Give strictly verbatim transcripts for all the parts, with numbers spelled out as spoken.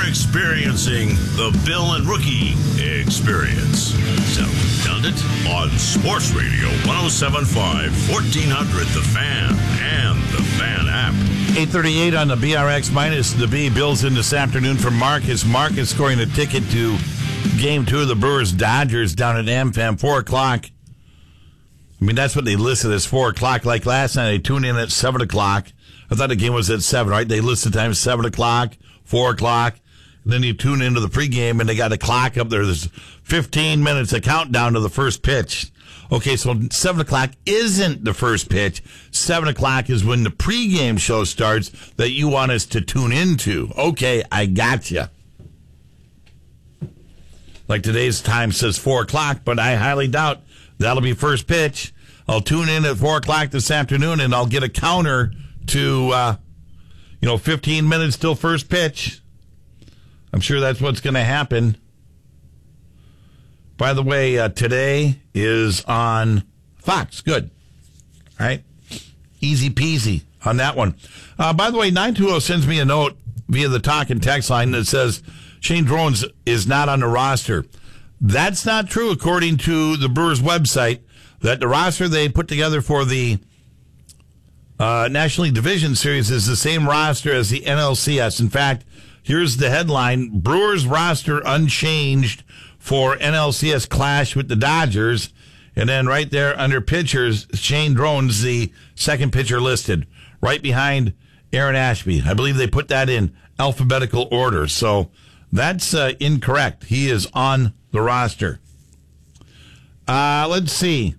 experiencing the Bill and Rookie experience. Sound redundant? On Sports Radio one oh seven point five, fourteen hundred The Fan and the Fan app. eight thirty-eight on the B R X minus the B. Bills in this afternoon for Marcus. Marcus scoring a ticket to game two of the Brewers Dodgers down at AmFam, four o'clock. I mean, that's what they listed as four o'clock. Like last night, they tuned in at seven o'clock. I thought the game was at seven, right? They listed time seven o'clock, four o'clock. And then you tune into the pregame, and they got a clock up there. There's fifteen minutes, a countdown to the first pitch. Okay, so seven o'clock isn't the first pitch. seven o'clock is when the pregame show starts that you want us to tune into. Okay, I got you. Like today's time says four o'clock, but I highly doubt that'll be first pitch. I'll tune in at four o'clock this afternoon, and I'll get a counter to, uh, you know, fifteen minutes till first pitch. I'm sure that's what's going to happen. By the way, uh, today is on Fox. Good. All right. Easy peasy on that one. Uh, by the way, nine two zero sends me a note via the talk and text line that says Shane Drones is not on the roster. That's not true, according to the Brewers website, that the roster they put together for the uh, National League Division Series is the same roster as the N L C S. In fact, here's the headline: Brewers roster unchanged for N L C S clash with the Dodgers. And then right there under pitchers, Shane Drones, the second pitcher listed, right behind Aaron Ashby. I believe they put that in alphabetical order. So that's uh, incorrect. He is on the roster. Uh, let's see.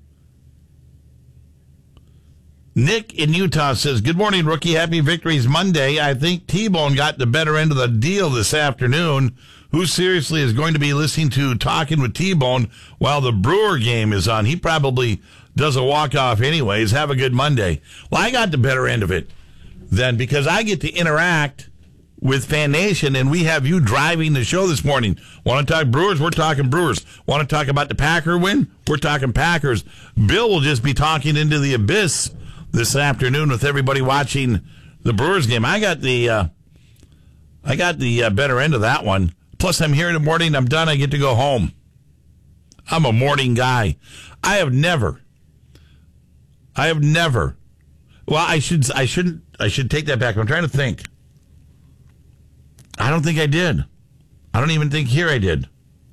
Nick in Utah says, good morning, Rookie. Happy Victories Monday. I think T-Bone got the better end of the deal this afternoon. Who seriously is going to be listening to Talking with T-Bone while the Brewer game is on? He probably does a walk-off anyways. Have a good Monday. Well, I got the better end of it then because I get to interact with Fan Nation, and we have you driving the show this morning. Want to talk Brewers? We're talking Brewers. Want to talk about the Packer win? We're talking Packers. Bill will just be talking into the abyss this afternoon with everybody watching the Brewers game. I got the uh, I got the uh, better end of that one. Plus, I'm here in the morning. I'm done. I get to go home. I'm a morning guy. I have never, I have never. Well, I should, I shouldn't, I should take that back. I'm trying to think. I don't think I did. I don't even think here I did.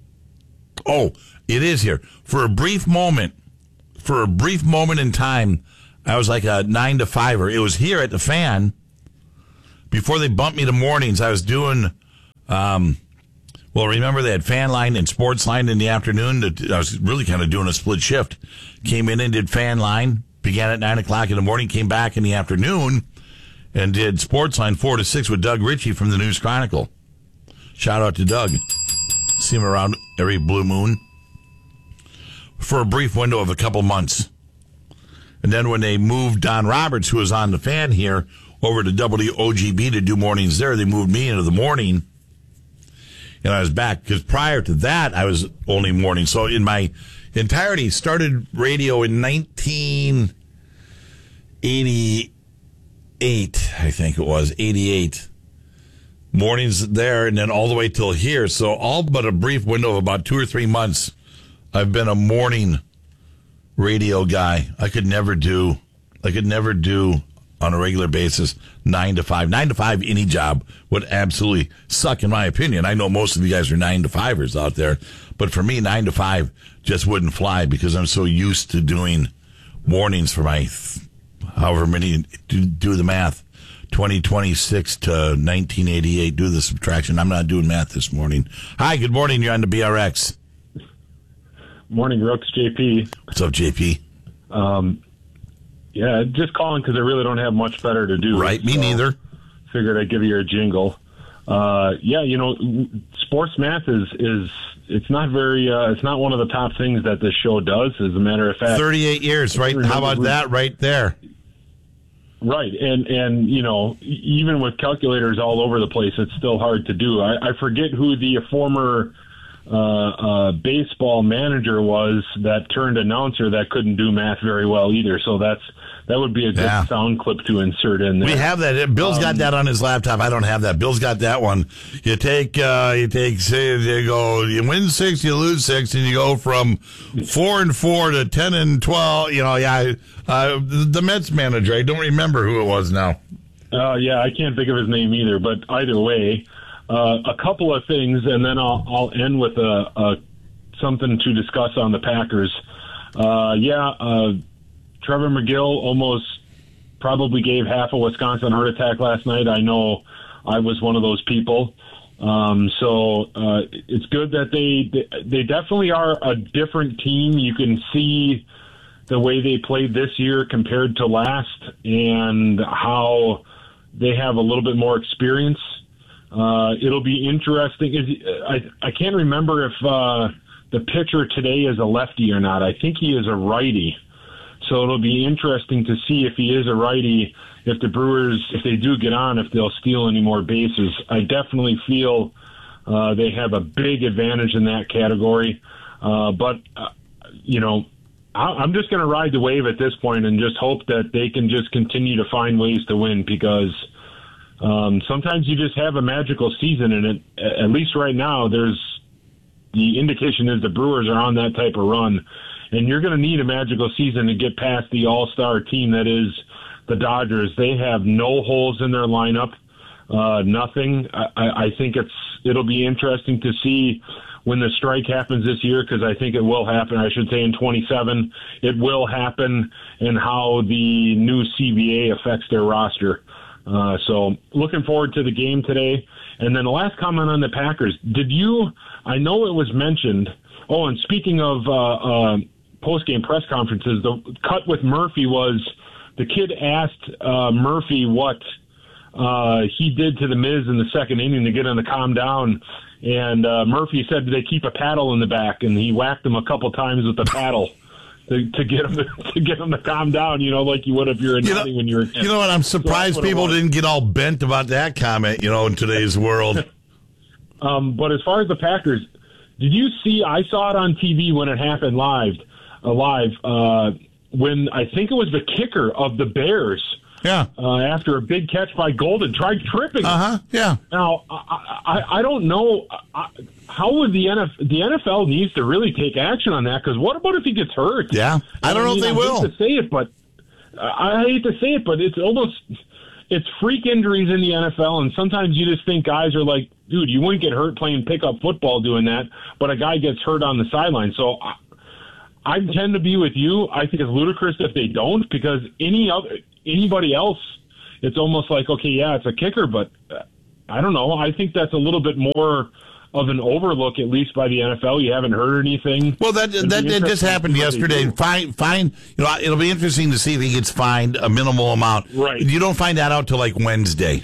Oh, it is here. For a brief moment, for a brief moment in time, I was like a nine to fiver. It was here at the Fan. Before they bumped me to mornings, I was doing, um, well, remember they had Fan Line and Sports Line in the afternoon. I was really kind of doing a split shift. Came in and did Fan Line, began at nine o'clock in the morning, came back in the afternoon, and did Sports Line four to six with Doug Ritchie from the News Chronicle. Shout out to Doug. See him around every blue moon. For a brief window of a couple months. And then when they moved Don Roberts, who was on the Fan here, over to W O G B to do mornings there, they moved me into the morning. And I was back, because prior to that, I was only morning. So in my entirety, started radio in nineteen eighty-eight, I think it was, eighty-eight. Mornings there, and then all the way till here. So all but a brief window of about two or three months, I've been a morning radio guy. I could never do, I could never do on a regular basis, nine to five. Nine to five, any job would absolutely suck, in my opinion. I know most of you guys are nine to fivers out there, but for me, nine to five just wouldn't fly because I'm so used to doing mornings for my, however many, do, do the math, twenty twenty-six to nineteen eighty-eight, do the subtraction. I'm not doing math this morning. Hi, good morning. You're on the B R X. Morning, Rooks, J P. What's up, J P? Um, yeah, just calling because I really don't have much better to do. Right, me so neither. Figured I'd give you a jingle. Uh, yeah, you know, sports math is, is it's not very, uh, it's not one of the top things that this show does, as a matter of fact. thirty-eight years, right? How about that right there? Right, and, and you know, even with calculators all over the place, it's still hard to do. I, I forget who the former uh, uh, baseball manager was that turned announcer that couldn't do math very well either. So that's that would be a good Yeah. sound clip to insert in there. We have that. Bill's got Um, that on his laptop. I don't have that. Bill's got that one. You take, uh, you take, say, you go, you win six, you lose six, and you go from four and four to ten and twelve. You know, yeah. Uh, the Mets manager. I don't remember who it was now. Uh, yeah, I can't think of his name either. But either way, uh, a couple of things, and then I'll, I'll end with a, a something to discuss on the Packers. Uh, yeah, uh, Trevor McGill almost probably gave half of Wisconsin a heart attack last night. I know I was one of those people. Um, so uh, it's good that they they definitely are a different team. You can see the way they played this year compared to last, and how they have a little bit more experience. Uh, it'll be interesting. Is, I, I can't remember if uh, the pitcher today is a lefty or not. I think he is a righty. So it'll be interesting to see if he is a righty, if the Brewers, if they do get on, if they'll steal any more bases. I definitely feel uh, they have a big advantage in that category. Uh, but, uh, you know, I'm just going to ride the wave at this point and just hope that they can just continue to find ways to win, because um, sometimes you just have a magical season, and it, at least right now, there's the indication is the Brewers are on that type of run, and you're going to need a magical season to get past the all-star team that is the Dodgers. They have no holes in their lineup, uh, nothing. I, I think it's it'll be interesting to see when the strike happens this year, because I think it will happen. I should say in twenty-seven, it will happen, and how the new C B A affects their roster. Uh, so looking forward to the game today. And then the last comment on the Packers. Did you, I know it was mentioned, oh, and speaking of uh, uh, post-game press conferences, the cut with Murphy was the kid asked uh, Murphy what uh, he did to the Miz in the second inning to get him to calm down. And uh, Murphy said, "Do they keep a paddle in the back?" And he whacked him a couple times with the paddle to, to get him to, to get him to calm down. You know, like you would if you're You know, when you're. you know what? I'm surprised so what people didn't get all bent about that comment. You know, in today's world. um, but as far as the Packers, did you see? I saw it on T V when it happened live. Uh, live uh, when I think it was the kicker of the Bears. Yeah. Uh, after a big catch by Golden, tried tripping. Uh huh. Yeah. Now, I, I, I don't know. I, how would the N F L, the N F L needs to really take action on that? Because what about if he gets hurt? Yeah. I don't know mean, if they I will. hate to say it, but I hate to say it, but it's almost it's freak injuries in the N F L, and sometimes you just think guys are like, dude, you wouldn't get hurt playing pickup football doing that, but a guy gets hurt on the sideline. So I, I tend to be with you. I think it's ludicrous if they don't, because any other anybody else, it's almost like, okay, yeah, it's a kicker, but uh, I don't know. I think that's a little bit more of an overlook, at least by the N F L. You haven't heard anything. Well, that It'd that, be that just interesting happened to see what they yesterday. do. Fine, fine. You know, it'll be interesting to see if he gets fined a minimal amount. Right. You don't find that out till like Wednesday.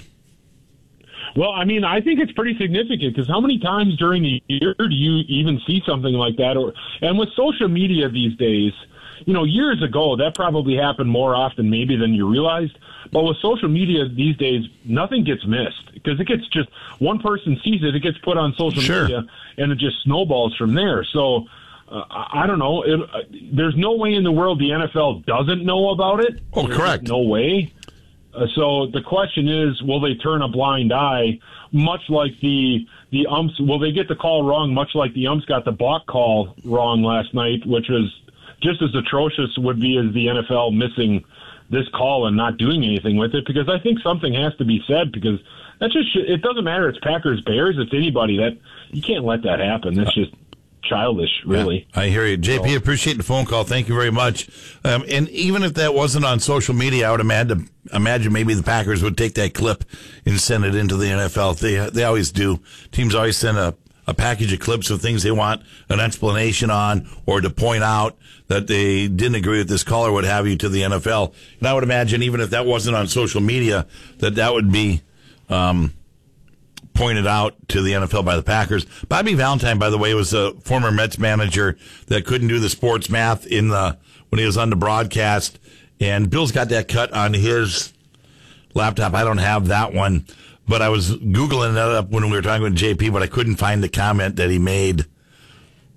Well, I mean, I think it's pretty significant, because how many times during the year do you even see something like that? Or and with social media these days, you know, years ago that probably happened more often maybe than you realized. But with social media these days, nothing gets missed, because it gets just one person sees it, it gets put on social Sure. media, and it just snowballs from there. So uh, I I don't know. It, uh, there's no way in the world the N F L doesn't know about it. Oh, There's correct. No way. Uh, so the question is, will they turn a blind eye, much like the the umps? Will they get the call wrong, much like the umps got the balk call wrong last night, which was just as atrocious would be as the N F L missing this call and not doing anything with it? Because I think something has to be said, because that's just it doesn't matter. It's Packers, Bears, it's anybody. That you can't let that happen. That's just childish, really. Yeah, I hear you. J P, appreciate the phone call. Thank you very much. Um, and even if that wasn't on social media, I would imagine, imagine maybe the Packers would take that clip and send it into the N F L. They they always do. Teams always send a, a package of clips of things they want an explanation on, or to point out that they didn't agree with this call or what have you, to the N F L. And I would imagine even if that wasn't on social media, that that would be um, pointed out to the N F L by the Packers. Bobby Valentine, by the way, was a former Mets manager that couldn't do the sports math in the when he was on the broadcast. And Bill's got that cut on his laptop. I don't have that one, but I was Googling that up when we were talking with J P, but I couldn't find the comment that he made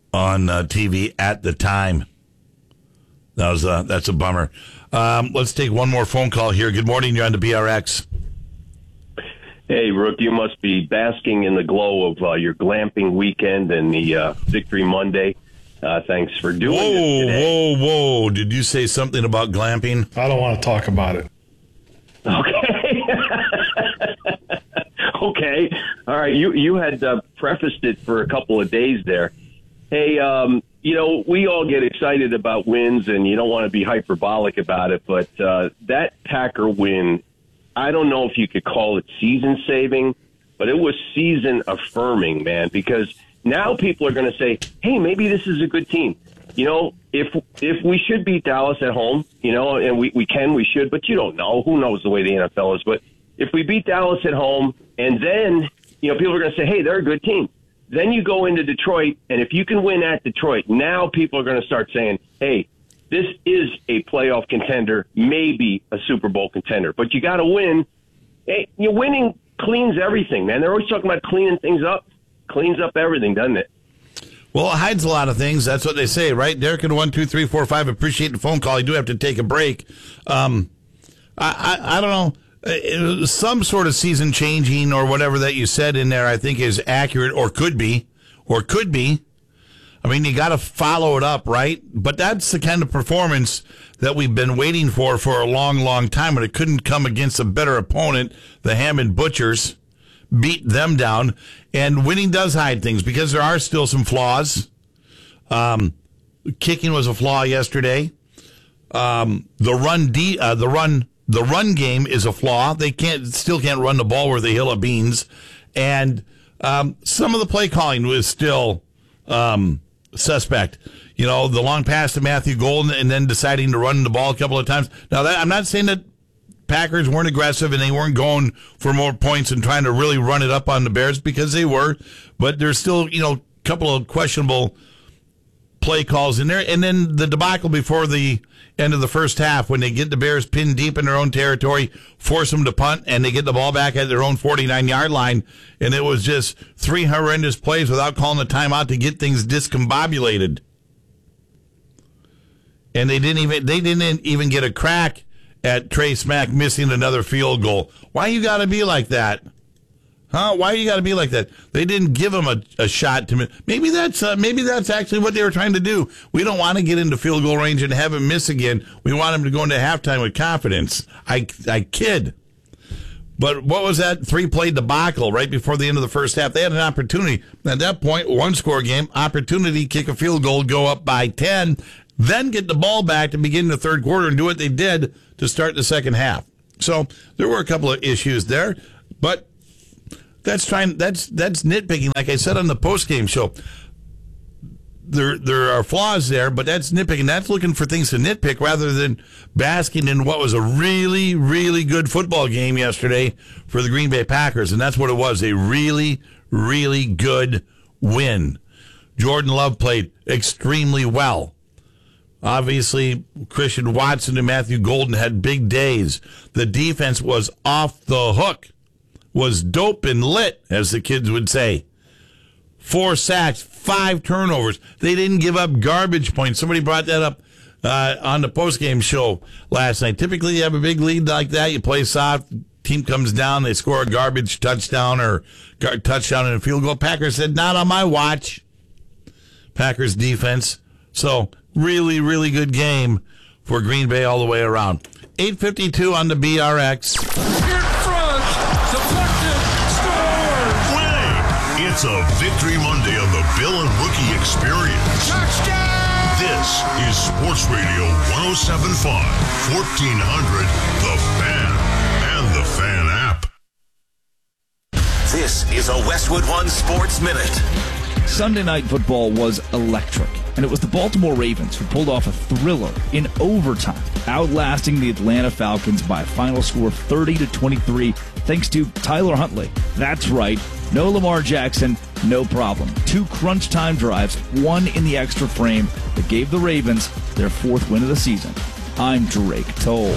on uh, T V at the time. That was uh, that's a bummer. Um, let's take one more phone call here. Good morning. You're on the B R X. Hey, Rook, you must be basking in the glow of uh, your glamping weekend and the uh, Victory Monday. Uh, thanks for doing whoa, this today. Whoa, whoa, whoa. Did you say something about glamping? I don't want to talk about it. Okay. Okay. All right. You, you had uh, prefaced it for a couple of days there. Hey, um, you know, we all get excited about wins, and you don't want to be hyperbolic about it, but uh, that Packer win, I don't know if you could call it season-saving, but it was season-affirming, man, because now people are going to say, hey, maybe this is a good team. You know, if if we should beat Dallas at home, you know, and we, we can, we should, but you don't know. Who knows the way the N F L is? But if we beat Dallas at home, and then, you know, people are going to say, hey, they're a good team. Then you go into Detroit, and if you can win at Detroit, now people are going to start saying, hey, this is a playoff contender, maybe a Super Bowl contender. But you got to win. Hey, you winning cleans everything, man. They're always talking about cleaning things up. Cleans up everything, doesn't it? Well, it hides a lot of things. That's what they say, right? Derek in one, two, three, four, five. Appreciate the phone call. You do have to take a break. Um, I, I, I don't know. Some sort of season changing or whatever that you said in there, I think is accurate, or could be, or could be. I mean, you got to follow it up, right? But that's the kind of performance that we've been waiting for for a long, long time, and it couldn't come against a better opponent, the Hammond Butchers. Beat them down, and winning does hide things because there are still some flaws. Um, kicking was a flaw yesterday. Um, the run, de- uh, the run, the run game is a flaw. They can't, still can't run the ball worth a hill of beans, and um, some of the play calling was still um, suspect. You know, the long pass to Matthew Golden, and then deciding to run the ball a couple of times. Now, that, I'm not saying that Packers weren't aggressive and they weren't going for more points and trying to really run it up on the Bears, because they were, but there's still, you know, a couple of questionable play calls in there. And then the debacle before the end of the first half when they get the Bears pinned deep in their own territory, force them to punt, and they get the ball back at their own forty-nine-yard line. And it was just three horrendous plays without calling a timeout to get things discombobulated. And they didn't even they didn't even get a crack at Trey Smack missing another field goal. Why you got to be like that? Huh? Why you got to be like that? They didn't give him a, a shot to miss. Maybe that's uh, maybe that's actually what they were trying to do. We don't want to get into field goal range and have him miss again. We want him to go into halftime with confidence. I I kid. But what was that three-play debacle right before the end of the first half? They had an opportunity. At that point, one-score game, opportunity, kick a field goal, go up by ten, then get the ball back to begin the third quarter and do what they did to start the second half. So there were a couple of issues there, but that's trying that's that's nitpicking. Like I said on the post-game show, there there are flaws there, but that's nitpicking. That's looking for things to nitpick rather than basking in what was a really, really good football game yesterday for the Green Bay Packers, and that's what it was, a really, really good win. Jordan Love played extremely well. Obviously, Christian Watson and Matthew Golden had big days. The defense was off the hook, was dope and lit, as the kids would say. Four sacks, five turnovers. They didn't give up garbage points. Somebody brought that up uh, on the postgame show last night. Typically, you have a big lead like that. You play soft. Team comes down. They score a garbage touchdown or gar- touchdown and a field goal. Packers said, not on my watch. Packers defense. So, really, really good game for Green Bay all the way around. eight fifty-two on the B R X. In front, deflected, scores! Winning! It's a Victory Monday on the Bill and Rookie Experience. Touchdown! This is Sports Radio one oh seven point five, fourteen hundred, The Fan, and the Fan app. This is a Westwood One Sports Minute. Sunday Night Football was electric, and it was the Baltimore Ravens who pulled off a thriller in overtime, outlasting the Atlanta Falcons by a final score of thirty to twenty-three, thanks to Tyler Huntley. That's right, no Lamar Jackson, no problem. Two crunch time drives, one in the extra frame that gave the Ravens their fourth win of the season. I'm Drake Toll.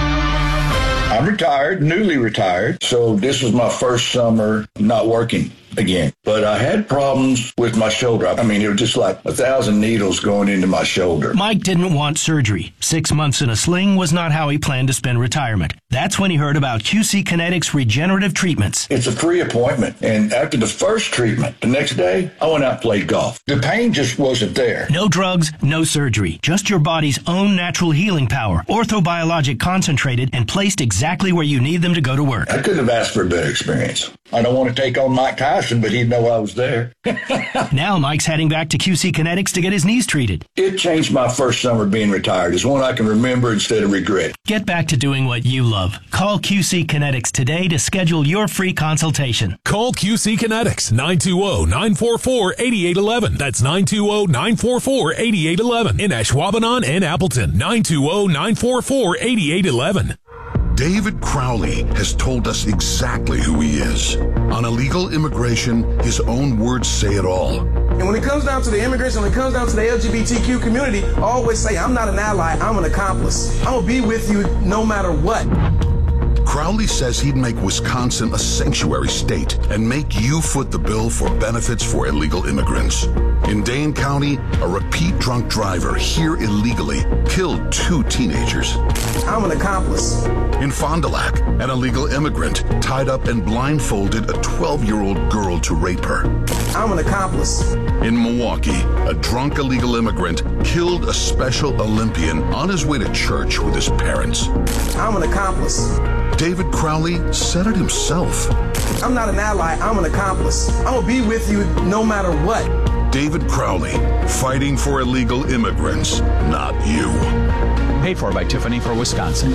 I'm retired, newly retired, so this was my first summer not working again. But I had problems with my shoulder. I mean, it was just like a thousand needles going into my shoulder. Mike didn't want surgery. Six months in a sling was not how he planned to spend retirement. That's when he heard about Q C Kinetics regenerative treatments. It's a free appointment. And after the first treatment, the next day, I went out and played golf. The pain just wasn't there. No drugs, no surgery. Just your body's own natural healing power. Orthobiologic concentrated and placed exactly where you need them to go to work. I couldn't have asked for a better experience. I don't want to take on Mike Tyson, but he'd know I was there. Now Mike's heading back to Q C Kinetics to get his knees treated. It changed my first summer being retired. It's one I can remember instead of regret. Get back to doing what you love. Call Q C Kinetics today to schedule your free consultation. Call Q C Kinetics, nine two zero, nine four four, eight eight one one. That's nine two zero, nine four four, eight eight one one. In Ashwaubenon and Appleton, nine two zero, nine four four, eight eight one one. David Crowley has told us exactly who he is. On illegal immigration, his own words say it all. And when it comes down to the immigrants, when it comes down to the L G B T Q community, I always say, I'm not an ally, I'm an accomplice. I'm going to be with you no matter what. Crowley says he'd make Wisconsin a sanctuary state and make you foot the bill for benefits for illegal immigrants. In Dane County, a repeat drunk driver here illegally killed two teenagers. I'm an accomplice. In Fond du Lac, an illegal immigrant tied up and blindfolded a twelve-year-old girl to rape her. I'm an accomplice. In Milwaukee, a drunk illegal immigrant killed a Special Olympian on his way to church with his parents. I'm an accomplice. David Crowley said it himself. I'm not an ally, I'm an accomplice. I'm going to be with you no matter what. David Crowley, fighting for illegal immigrants, not you. Paid for by Tiffany for Wisconsin.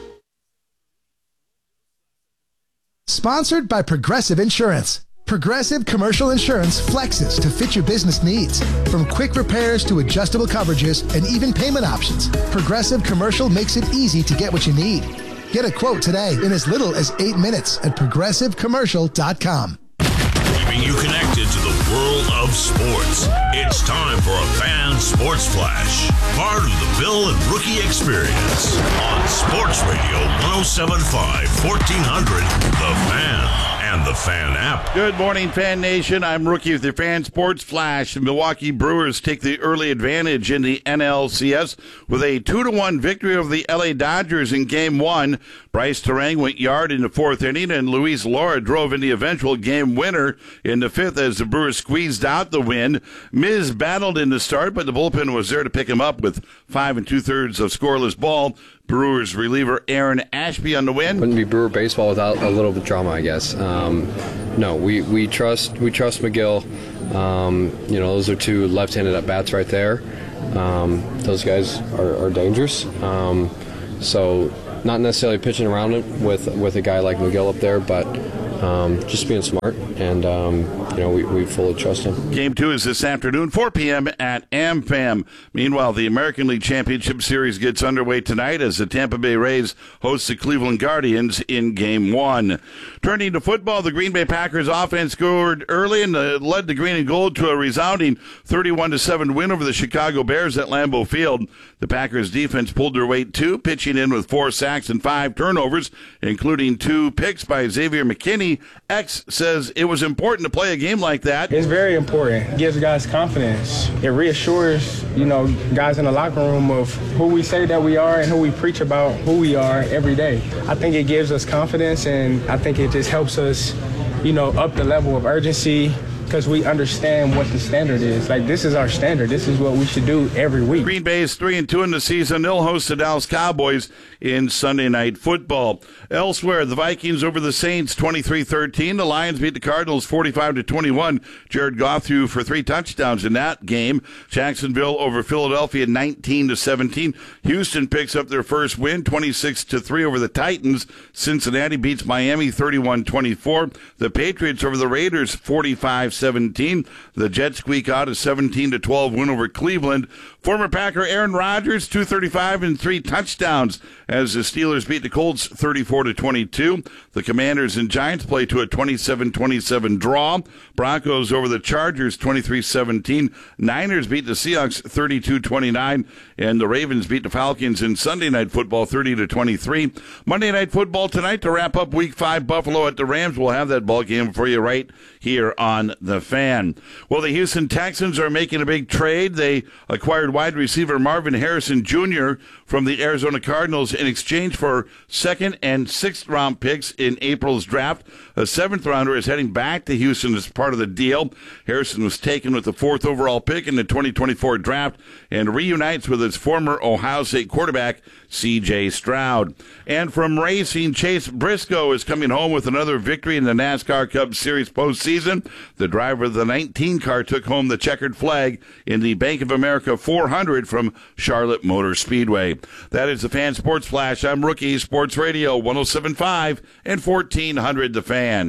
Sponsored by Progressive Insurance. Progressive Commercial Insurance flexes to fit your business needs. From quick repairs to adjustable coverages and even payment options, Progressive Commercial makes it easy to get what you need. Get a quote today in as little as eight minutes at progressive commercial dot com. Keeping you connected to the world of sports. It's time for a Fan Sports Flash, part of the Bill and Rookie Experience on Sports Radio one oh seven point five, fourteen hundred, The Fan. And the Fan app. Good morning, Fan Nation. I'm Rookie with your Fan Sports Flash. The Milwaukee Brewers take the early advantage in the N L C S with a two to one victory over the L A Dodgers in Game one. Bryce Terang went yard in the fourth inning, and Luis Laura drove in the eventual game winner in the fifth as the Brewers squeezed out the win. Miz battled in the start, but the bullpen was there to pick him up with five and two-thirds of scoreless ball. Brewers reliever Aaron Ashby on the win. Wouldn't be Brewer baseball without a little bit of drama, I guess. Um, no, we, we trust we trust McGill. Um, you know, those are two left-handed at bats right there. Um, those guys are, are dangerous. Um, so not necessarily pitching around it with with a guy like McGill up there, but um, just being smart, and um, you know, we, we fully trust him. Game two is this afternoon, four p.m. at AmFam. Meanwhile, the American League Championship Series gets underway tonight as the Tampa Bay Rays host the Cleveland Guardians in Game one. Turning to football, the Green Bay Packers offense scored early and uh, led the Green and Gold to a resounding thirty-one to seven win over the Chicago Bears at Lambeau Field. The Packers defense pulled their weight too, pitching in with four sacks and five turnovers, including two picks by Xavier McKinney. X says it was important to play a game like that. It's very important. It gives guys confidence. It reassures, you know, guys in the locker room of who we say that we are and who we preach about who we are every day. I think it gives us confidence, and I think it just helps us, you know, up the level of urgency, because we understand what the standard is. Like, this is our standard. This is what we should do every week. Green Bay is three and two in the season. They'll host the Dallas Cowboys in Sunday Night Football. Elsewhere, the Vikings over the Saints twenty-three thirteen. The Lions beat the Cardinals forty-five to twenty-one. Jared Goff threw for three touchdowns in that game. Jacksonville over Philadelphia nineteen to seventeen. Houston picks up their first win twenty-six to three over the Titans. Cincinnati beats Miami thirty-one twenty-four. The Patriots over the Raiders forty-five seventeen. seventeen. The Jets squeak out a seventeen to twelve win over Cleveland. Former Packer Aaron Rodgers, two thirty-five and three touchdowns as the Steelers beat the Colts thirty-four to twenty-two. The Commanders and Giants play to a twenty-seven twenty-seven draw. Broncos over the Chargers twenty-three seventeen. Niners beat the Seahawks thirty-two twenty-nine. And the Ravens beat the Falcons in Sunday Night Football thirty to twenty-three. Monday Night Football tonight to wrap up Week five. Buffalo at the Rams. We'll have that ball game for you right here on The Fan. Well, the Houston Texans are making a big trade. They acquired wide receiver Marvin Harrison Junior from the Arizona Cardinals in exchange for second and sixth round picks in April's draft. A seventh rounder is heading back to Houston as part of the deal. Harrison was taken with the fourth overall pick in the twenty twenty-four draft and reunites with his former Ohio State quarterback, C J Stroud. And from racing, Chase Briscoe is coming home with another victory in the NASCAR Cup Series postseason. The driver of the nineteen car took home the checkered flag in the Bank of America four hundred from Charlotte Motor Speedway. That is the Fan Sports Flash. I'm Rookie Sports Radio one oh seven point five and fourteen hundred The Fan.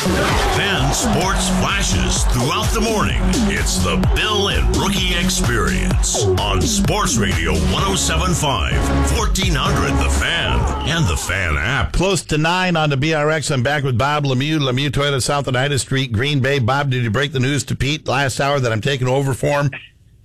Fan Sports Flashes throughout the morning. It's the Bill and Rookie Experience on Sports Radio one oh seven point five, fourteen hundred The Fan, and the Fan app. Close to nine on the B R X. I'm back with Bob Lemieux, Lemieux Toyota, South Oneida Street, Green Bay. Bob, did you break the news to Pete last hour that I'm taking over for him?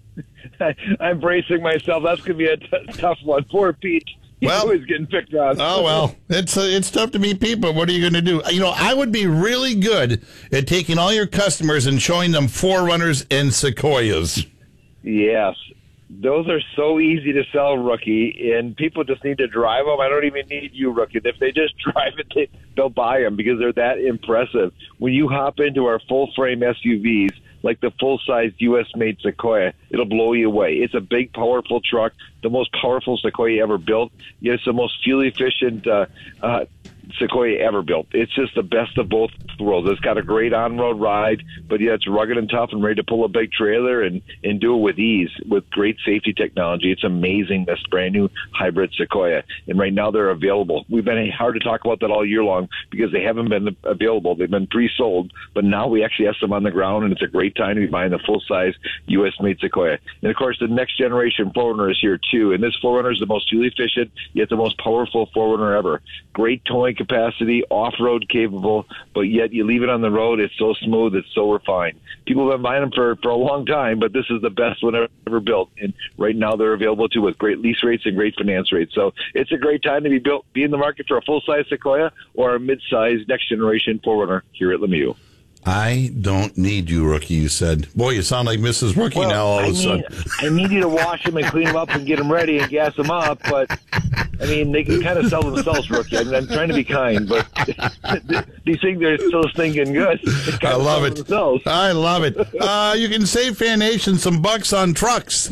I, I'm bracing myself. That's going to be a t- tough one. Poor Pete. He's well, always getting picked on. Oh, well, it's uh, it's tough to meet Pete, but what are you going to do? You know, I would be really good at taking all your customers and showing them four runners and Sequoias. Yes. Those are so easy to sell, Rookie, and people just need to drive them. I don't even need you, Rookie. If they just drive it, they, they'll buy them because they're that impressive. When you hop into our full-frame S U Vs, like the full-sized U S-made Sequoia, it'll blow you away. It's a big, powerful truck, the most powerful Sequoia ever built. Yet it's the most fuel-efficient uh, uh, Sequoia ever built. It's just the best of both worlds. It's got a great on-road ride, but yeah, it's rugged and tough and ready to pull a big trailer and, and do it with ease with great safety technology. It's amazing, this brand new hybrid Sequoia. And right now they're available. We've been hard to talk about that all year long because they haven't been available. They've been pre-sold, but now we actually have them on the ground, and it's a great time to be buying the full-size U S-made Sequoia. And of course, the next generation four runner is here too. And this four runner is the most fuel efficient, yet the most powerful four runner ever. Great towing capacity, off-road capable, but yet you leave it on the road, it's so smooth, it's so refined. People have been buying them for, for a long time, but this is the best one ever built. And right now they're available too with great lease rates and great finance rates. So it's a great time to be built, be in the market for a full-size Sequoia or a mid-size next-generation four runner here at Lemieux. I don't need you, Rookie, you said. Boy, you sound like Missus Rookie well, now all I of a sudden. Need, I need you to wash them and clean them up and get them ready and gas them up, but, I mean, they can kind of sell themselves, Rookie. I mean, I'm trying to be kind, but these things are still stinking good. I love it. Themselves. I love it. Uh, you can save Fan Nation some bucks on trucks.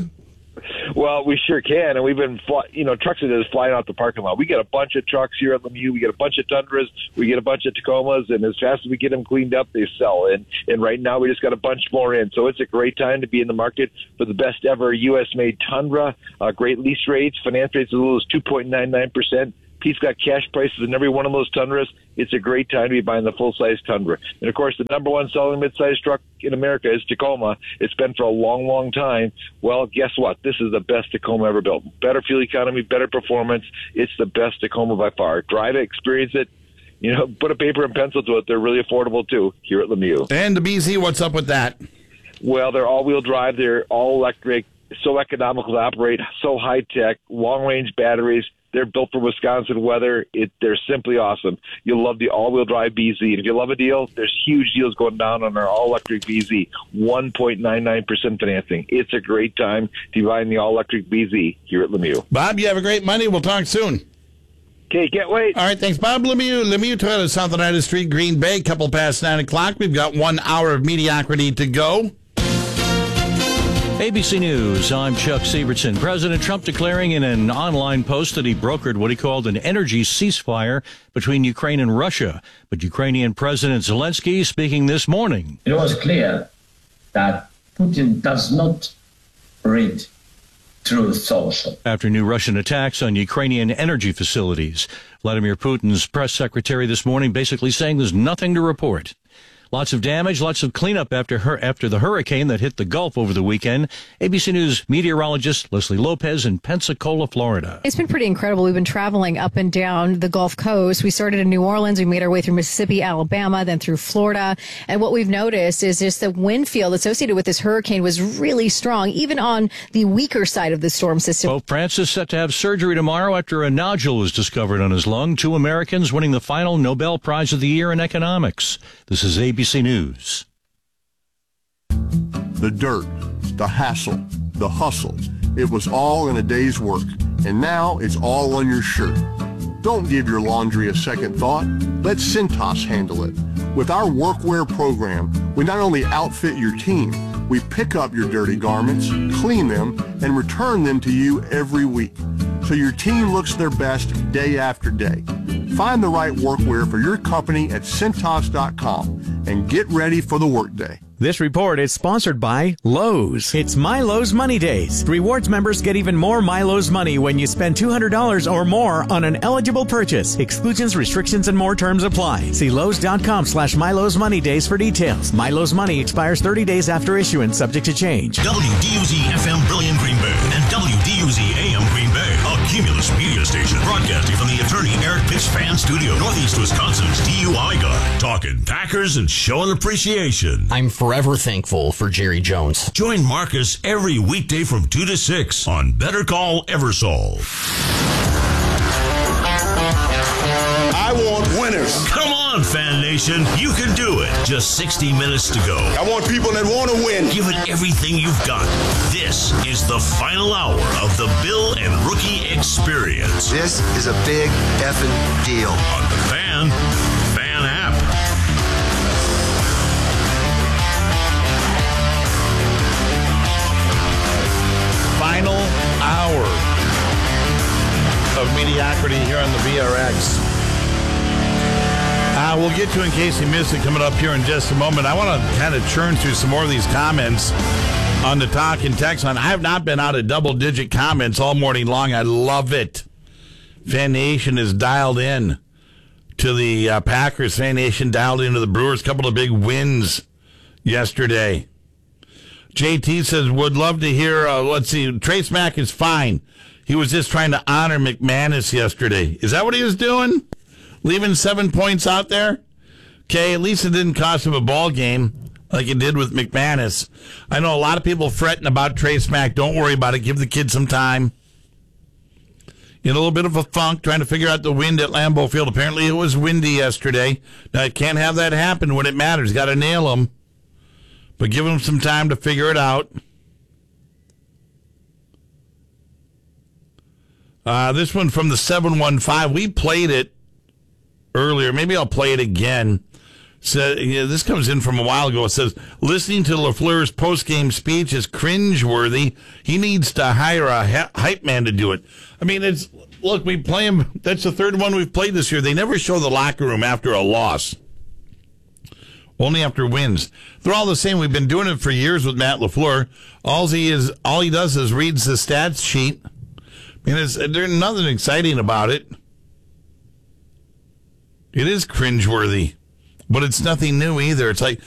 Well, we sure can, and we've been, fly, you know, trucks are just flying out the parking lot. We get a bunch of trucks here at Lemieux. We get a bunch of Tundras. We get a bunch of Tacomas, and as fast as we get them cleaned up, they sell. And and right now, we just got a bunch more in. So it's a great time to be in the market for the best ever U S-made Tundra. Uh, great lease rates, finance rates as little as two point nine nine percent. Pete's got cash prices in every one of those Tundras. It's a great time to be buying the full-size Tundra. And, of course, the number one selling mid-size truck in America is Tacoma. It's been for a long, long time. Well, guess what? This is the best Tacoma ever built. Better fuel economy, better performance. It's the best Tacoma by far. Drive it, experience it. You know, put a paper and pencil to it. They're really affordable, too, here at Lemieux. And the B Z, what's up with that? Well, they're all-wheel drive. They're all-electric, so economical to operate, so high-tech, long-range batteries. They're built for Wisconsin weather. It, they're simply awesome. You'll love the all-wheel drive B Z. And if you love a deal, there's huge deals going down on our all-electric B Z, one point nine nine percent financing. It's a great time to be buying the all-electric B Z here at Lemieux. Bob, you have a great Monday. We'll talk soon. Okay, can't wait. All right, thanks, Bob Lemieux. Lemieux Toyota, South Oneida Street, Green Bay, couple past nine o'clock. We've got one hour of mediocrity to go. A B C News, I'm Chuck Sievertson. President Trump declaring in an online post that he brokered what he called an energy ceasefire between Ukraine and Russia. But Ukrainian President Zelensky speaking this morning. It was clear that Putin does not read Truth Social. After new Russian attacks on Ukrainian energy facilities, Vladimir Putin's press secretary this morning basically saying there's nothing to report. Lots of damage, lots of cleanup after her after the hurricane that hit the Gulf over the weekend. A B C News meteorologist Leslie Lopez in Pensacola, Florida. It's been pretty incredible. We've been traveling up and down the Gulf Coast. We started in New Orleans. We made our way through Mississippi, Alabama, then through Florida. And what we've noticed is just the wind field associated with this hurricane was really strong, even on the weaker side of the storm system. Pope Francis set to have surgery tomorrow after a nodule was discovered on his lung. Two Americans winning the final Nobel Prize of the Year in economics. This is A B C News. The dirt, the hassle, the hustle. It was all in a day's work, and now it's all on your shirt. Don't give your laundry a second thought. Let Cintas handle it. With our workwear program, we not only outfit your team, we pick up your dirty garments, clean them, and return them to you every week, so your team looks their best day after day. Find the right workwear for your company at Cintas dot com and get ready for the workday. This report is sponsored by Lowe's. It's My Lowe's Money Days. Rewards members get even more My Lowe's money when you spend two hundred dollars or more on an eligible purchase. Exclusions, restrictions, and more terms apply. See Lowe's dot com slash My Lowe's Money Days for details. My Lowe's Money expires thirty days after issuance, subject to change. W D U Z F M Brilliant Green Bay and W D U Z A M Green Bay, a Cumulus media station broadcasting from the attorney Eric Pitts Fan Studio, Northeast Wisconsin's D U I guy, talking Packers and showing appreciation. I'm forever thankful for Jerry Jones. Join Marcus every weekday from two to six on Better Call Eversolve. I want winners. Come on, Fan Nation. You can do it. Just sixty minutes to go. I want people that want to win. Give it everything you've got. This is the final hour of the Bill and Rookie Experience. This is a big effing deal. On the Fan, Fan app. Final hour of mediocrity here on the V R X. Uh, we'll get to in case you missed it coming up here in just a moment. I want to kind of churn through some more of these comments on the talk and text line. I have not been out of double-digit comments all morning long. I love it. Fan Nation is dialed in to the uh, Packers. Fan Nation dialed into the Brewers. A couple of big wins yesterday. J T says, would love to hear, uh, let's see, Trace Mack is fine. He was just trying to honor McManus yesterday. Is that what he was doing? Leaving seven points out there? Okay, at least it didn't cost him a ball game like it did with McManus. I know a lot of people fretting about Trace Mack. Don't worry about it. Give the kid some time. In a little bit of a funk, trying to figure out the wind at Lambeau Field. Apparently it was windy yesterday. Now, it can't have that happen when it matters. Got to nail him. But give him some time to figure it out. Uh, this one from the seven one five. We played it earlier. Maybe I'll play it again. So, yeah, this comes in from a while ago. It says, listening to LaFleur's post-game speech is cringeworthy. He needs to hire a hype man to do it. I mean, it's look, we play him. That's the third one we've played this year. They never show the locker room after a loss. Only after wins. They're all the same. We've been doing it for years with Matt LaFleur. All he is, all he does is reads the stats sheet. I mean, it's, there's nothing exciting about it. It is cringeworthy, but it's nothing new either. It's like